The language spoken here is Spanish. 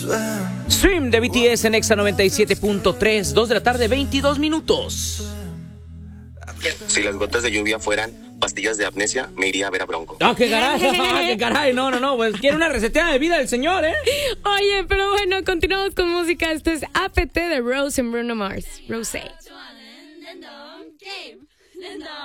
Swim de BTS en Exa 97.3, 2 de la tarde, 22 minutos. Si las gotas de lluvia fueran pastillas de amnesia, me iría a ver a Bronco. ¡Ah, qué caray! ¡Qué caray! No, pues quiere una receta de vida del señor, ¿eh? Oye, pero bueno, continuamos con música. Esto es APT de Rose en Bruno Mars. Rose.